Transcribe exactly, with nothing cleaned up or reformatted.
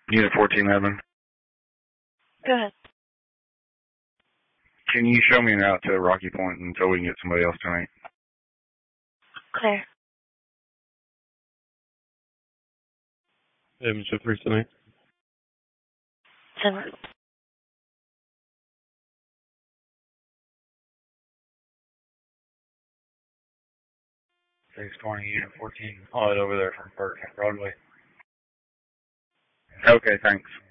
Unit fourteen eleven. Go ahead. Can you show me an route to Rocky Point until we can get somebody else tonight? Clear. Hey, Mister Free tonight. Seven. six twenty, Unit fourteen. I'll head over there from Burke Broadway. Okay, thanks.